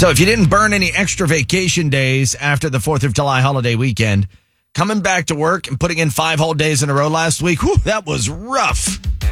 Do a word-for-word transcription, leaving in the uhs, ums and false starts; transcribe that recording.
So if you didn't burn any extra vacation days after the fourth of July holiday weekend, coming back to work and putting in five whole days in a row last week, whew, that was rough.